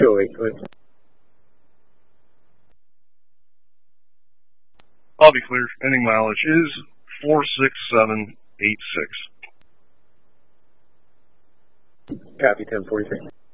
208, go ahead. I'll be clear. Ending mileage is 46786. Copy, 1043.